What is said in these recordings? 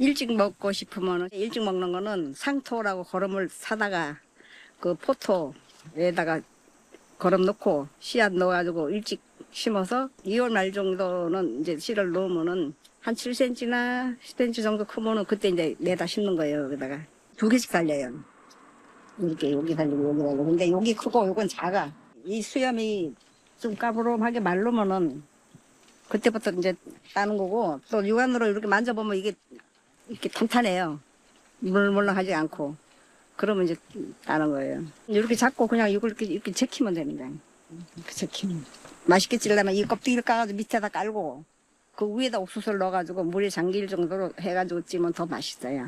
일찍 먹고 싶으면 일찍 먹는 거는 상토라고 거름을 사다가 그 포토에다가 거름 넣고 씨앗 넣어가지고 일찍 심어서 2월 말 정도는 이제 씨를 넣으면은 한 7cm나 10cm 정도 크면은 그때 이제 내다 심는 거예요. 여기다가 2개씩 달려요. 이렇게 여기 달리고 여기 달리고. 근데 여기 크고 요건 작아. 이 수염이 좀 까부름하게 마르면은 그때부터 이제 따는 거고, 또 육안으로 이렇게 만져보면 이게 이렇게 탄탄해요. 물렁하지 않고. 그러면 이제 따는 거예요. 이렇게 잡고 그냥 이걸 이렇게 제키면 됩니다. 이렇게 제키면. 맛있게 찌려면 이 껍데기를 까가지고 밑에다 깔고 그 위에다 옥수수를 넣어가지고 물에 잠길 정도로 해가지고 찌면 더 맛있어요.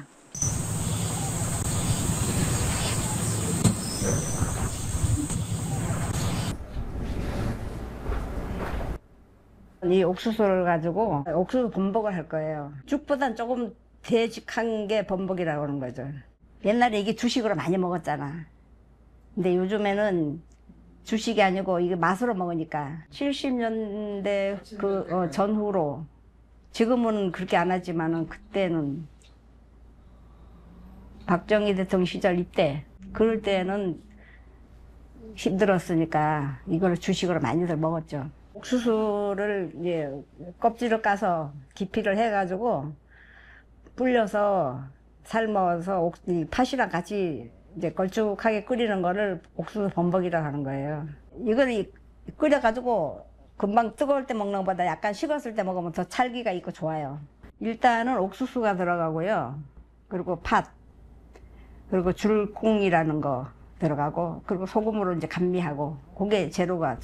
이 옥수수를 가지고 옥수수 범벅을 할 거예요. 죽보단 조금 되직한 게 범벅이라고 하는 거죠. 옛날에 이게 주식으로 많이 먹었잖아. 근데 요즘에는 주식이 아니고 이게 맛으로 먹으니까 70년대 그 전후로, 지금은 그렇게 안 하지만은 그때는 박정희 대통령 시절 이때 그럴 때는 힘들었으니까 이걸 주식으로 많이들 먹었죠. 옥수수를 이제 껍질을 까서 기피를 해가지고 불려서 삶아서 이 팥이랑 같이 이제 걸쭉하게 끓이는 거를 옥수수 범벅이라고 하는 거예요. 이걸 끓여가지고 금방 뜨거울 때 먹는 것보다 약간 식었을 때 먹으면 더 찰기가 있고 좋아요. 일단은 옥수수가 들어가고요. 그리고 팥, 그리고 줄콩이라는 거 들어가고, 그리고 소금으로 이제 감미하고, 그게 재료가